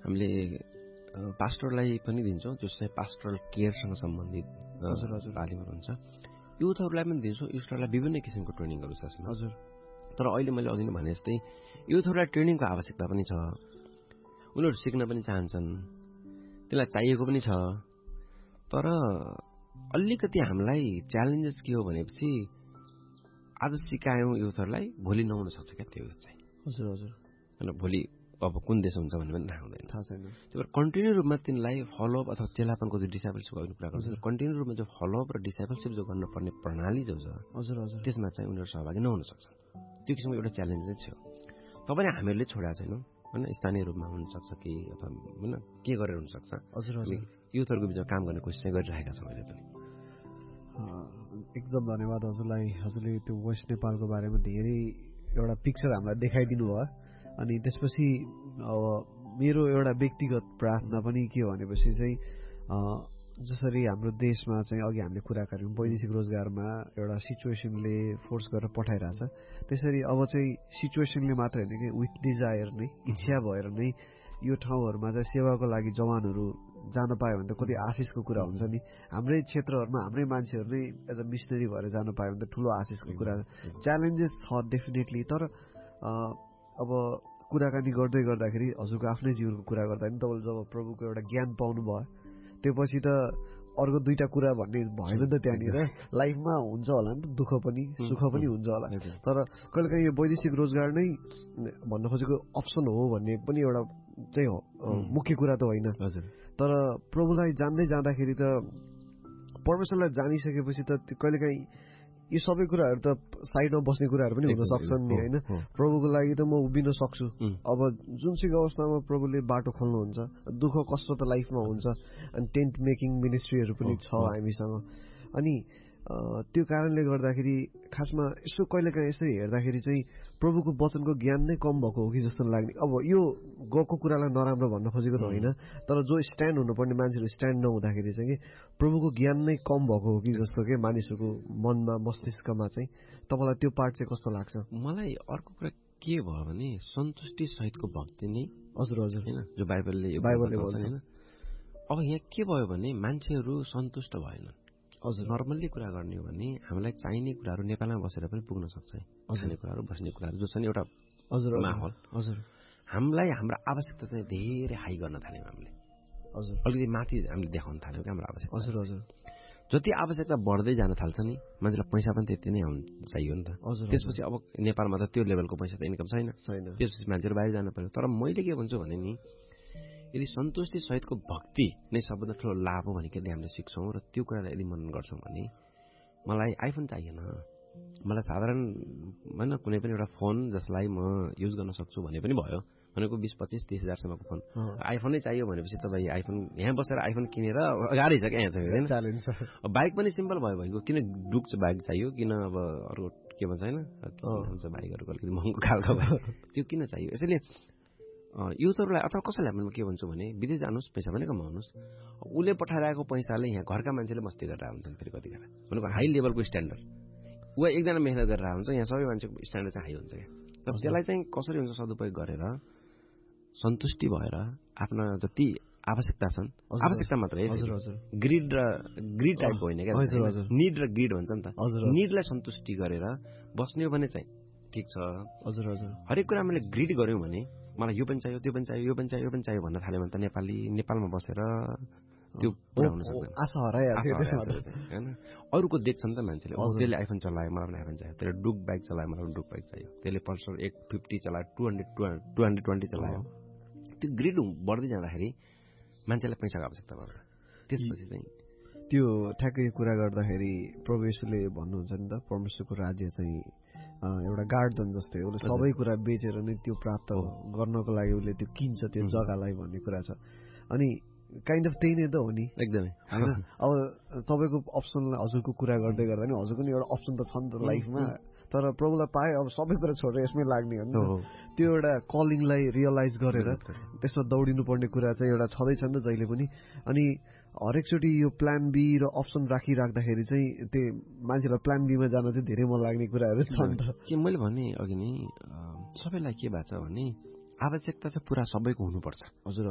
हामीले पास्टरलाई पनि दिन्छौँ, जो चाहिँ पास्टरल केयरसँग सम्बन्धित तालिमहरू हुन्छ। युथहरूलाई पनि दिन्छौँ, युथहरूलाई विभिन्न किसिमको ट्रेनिङहरू छ यसमा। हजुर। तर अहिले मैले अघि नै भने जस्तै युथहरूलाई ट्रेनिङको आवश्यकता पनि छ, उनीहरू सिक्न पनि चाहन्छन्, त्यसलाई चाहिएको पनि छ। तर अलिकति हामीलाई च्यालेन्जेस के हो भनेपछि आज सिकायौँ युथहरूलाई, भोलि नहुन सक्छ क्या त्यो चाहिँ। हजुर हजुर। होइन, भोलि अब कुन देश हुन्छ भन्ने पनि थाहा हुँदैन, थाहा छैन। त्यही भएर कन्टिन्यू रूपमा तिनलाई फलोअप अथवा चेलापनको जो डिसाइपलसिप गर्ने कुरा गर्छ, कन्टिन्यू रूपमा जो फलोअप र डिसाइपलसिप जो गर्नुपर्ने प्रणाली जो छ, हजुर हजुर, त्यसमा चाहिँ उनीहरू सहभागी नहुन सक्छन्। त्यो किसिमको एउटा च्यालेन्ज चाहिँ छ। तपाईँ हामीहरूले छोडेका छैनौँ होइन, स्थानीय रूपमा हुनसक्छ कि अथवा होइन के गरेर हुनसक्छ। हजुर हजुर। युथहरूको बिचमा काम गर्ने कोसिस चाहिँ गरिरहेका छौँ अहिले पनि। एकदम धन्यवाद हजुरलाई। हजुरले त्यो वेस्ट नेपालको बारेमा धेरै एउटा पिक्चर हामीलाई देखाइदिनु भयो। अनि त्यसपछि अब मेरो एउटा व्यक्तिगत प्रार्थना पनि के हो भनेपछि चाहिँ जसरी हाम्रो देशमा चाहिँ अघि हामीले कुरा गऱ्यौँ वैदेशिक रोजगारमा एउटा सिचुएसनले फोर्स गरेर पठाइरहेछ, त्यसरी अब चाहिँ सिचुएसनले मात्र होइन कि विथ डिजायर नै, इच्छा भएर नै यो ठाउँहरूमा चाहिँ सेवाको लागि जवानहरू जान पायो भने त कति आशिषको कुरा हुन्छ नि। हाम्रै क्षेत्रहरूमा हाम्रै मान्छेहरू नै एज अ मिसनरी भएर जान पायो भने त ठुलो आशिषको कुरा। च्यालेन्जेस छ डेफिनेटली, तर अब कुराकानी गर्दै गर्दाखेरि हजुरको आफ्नै जीवनको कुरा गर्दा पनि तपाईँले जब प्रभुको एउटा ज्ञान पाउनु भयो, त्योपछि त अर्को दुईटा कुरा भन्ने भएन नि त त्यहाँनिर। लाइफमा हुन्छ होला नि त, दुःख पनि सुख पनि हुन्छ होला, तर कहिलेकाहीँ यो वैदेशिक रोजगार नै भन्न खोजेको अप्सन हो भन्ने पनि एउटा चाहिँ हो, मुख्य कुरा त होइन। तर प्रभुलाई जान्दै जाँदाखेरि त परमेश्वरलाई जानिसकेपछि त कहिलेकाहीँ यो सबै कुराहरू त साइडमा बस्ने कुराहरू पनि हुन सक्छन् नि होइन। प्रभुको लागि त म उभिन सक्छु। अब जुनसुकै अवस्थामा प्रभुले बाटो खोल्नुहुन्छ, दुःख कष्ट त लाइफमा हुन्छ, अनि टेन्ट मेकिङ मिनिस्ट्रीहरू पनि छ हामीसँग। अनि त्यो कारणले गर्दाखेरि खासमा यसो कहिलेकाहीँ यसरी हेर्दाखेरि चाहिँ प्रभुको वचनको ज्ञान नै कम भएको हो कि जस्तो लाग्ने। अब यो गएको कुरालाई नराम्रो भन्न खोजेको त होइन, तर जो स्ट्यान्ड हुनुपर्ने मान्छेहरू स्ट्यान्ड नहुँदाखेरि चाहिँ कि प्रभुको ज्ञान नै कम भएको हो कि जस्तो के मानिसहरूको मनमा मस्तिष्कमा चाहिँ। तपाईँलाई त्यो पार्ट चाहिँ कस्तो लाग्छ? मलाई अर्को कुरा के भयो भने सन्तुष्टि सहितको भक्ति नै। हजुर हजुर, होइन, जो बाइबलले भन्छ होइन। अब यहाँ के भयो भने मान्छेहरू सन्तुष्ट भएनन्। हजुर, नर्मल्ली कुरा गर्ने हो भने हामीलाई चाहिने कुराहरू नेपालमा बसेर पनि पुग्न सक्छ। खाने कुराहरू, बस्ने कुराहरू जो छ नि एउटा माहौल। हजुर, हामीलाई हाम्रो आवश्यकता चाहिँ धेरै हाई गर्न थाल्यौँ हामीले। हजुर, अलिकति माथि हामीले देखाउन थाल्यौँ क्या हाम्रो आवश्यकता। हजुर हजुर। जति आवश्यकता बढ्दै जान थाल्छ नि, मान्छेलाई पैसा पनि त्यति नै चाहियो नि त। त्यसपछि अब नेपालमा त त्यो लेभलको पैसा त इन्कम छैन। त्यसपछि मान्छेहरू बाहिर जानु पर्यो। तर मैले के भन्छु भने नि, यदि सन्तुष्टि सहितको भक्ति नै सबभन्दा ठुलो लाभ हो भने यदि हामीले सिक्छौँ र त्यो कुरालाई यदि मनन गर्छौँ भने मलाई आइफोन चाहिएन, मलाई साधारण होइन कुनै पनि एउटा फोन जसलाई म युज गर्न सक्छु भने पनि भयो। भनेको 20-25-30 हजारसम्मको फोन, आइफोनै चाहियो भनेपछि तपाईँ आइफोन यहाँ बसेर आइफोन किनेर गाडी छ क्या यहाँ चाहिँ। बाइक पनि सिम्पल भयो भनेको किन डुक बाइक चाहियो, किन अब अरू के भन्छ होइन बाइकहरूको अलिकति महँगो खालको भयो त्यो किन चाहियो। यसैले युथहरूलाई अथवा कसैलाई पनि के भन्छु भने विदेश जानुहोस्, पैसा पनि कमाउनुहोस्। उसले पठाइरहेको पैसाले यहाँ घरका मान्छेले मस्ती गरेर हुन्छन्। फेरि कतिखेर भनेको हाई लेभलको स्ट्यान्डर्ड ऊ एकजना मेहनत गरेर हुन्छ, यहाँ सबै मान्छेको स्ट्यान्डर्ड चाहिँ हाई हुन्छ क्या। तर त्यसलाई चाहिँ कसरी हुन्छ सदुपयोग गरेर सन्तुष्टि भएर आफ्ना जति आवश्यकता छन्, आवश्यकता मात्रै, ग्रिड टाइपको होइन क्या, निड र ग्रिड भन्छ नि त। निडलाई सन्तुष्टि गरेर बस्ने हो भने चाहिँ ठिक छ। हजुर हजुर, हरेक कुरा मैले ग्रिड गऱ्यौँ भने मलाई यो पनि चाहियो, त्यो पनि चाहियो, यो पनि चाहियो, यो पनि चाहियो भन्न थाल्यो भने त नेपालमा बसेर त्यो पुरा हुन सक्दैन। आशा हराइहाल्छ होइन। अरूको देख्छ नि त मान्छेले, त्यसले आइफोन चलायो मलाई पनि आइफोन चाहियो, त्यसले डुक बाइक चलायो मलाई पनि डुक बाइक चाहियो, त्यसले पल्सर 150 चलायो, 220 चलायो। त्यो ग्रिड बढ्दै जाँदाखेरि मान्छेलाई पैसाको आवश्यकता पर्छ। त्यसपछि चाहिँ त्यो ठ्याक्कै कुरा गर्दाखेरि प्रभु येशूले भन्नुहुन्छ नि त, परमेश्वरको राज्य चाहिँ एउटा गार्डन जस्तै हो, उसले सबै कुरा बेचेर नै त्यो प्राप्त गर्नको लागि उसले त्यो किन्छ त्यो जग्गालाई भन्ने कुरा छ। अनि काइन्ड अफ त्यही नै त हो नि एकदमै होइन। अब तपाईँको अप्सनलाई हजुरको कुरा गर्दै गर्दा नि हजुरको नि एउटा अप्सन त छ नि त लाइफमा, तर प्रभुलाई पाए अब सबै कुरा छोडेर यसमै लाग्ने हो नि। त्यो एउटा कलिङलाई रियलाइज गरेर त्यसमा दौडिनु पर्ने कुरा चाहिँ एउटा छँदैछ नि त जहिले पनि। अनि हरेकचोटि यो प्लान बी र अप्सन राखिराख्दाखेरि चाहिँ त्यो मान्छेलाई प्लान बीमा जान चाहिँ धेरै मन लाग्ने कुराहरू छ नि त। के मैले भने अघि नै सबैलाई के भएको छ भने आवश्यकता चाहिँ पुरा सबैको हुनुपर्छ। हजुर